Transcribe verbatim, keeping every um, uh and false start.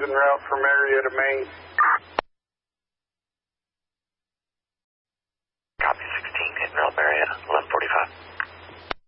en route from Marietta, Maine. Copy sixteen, en route Marietta, eleven forty-five.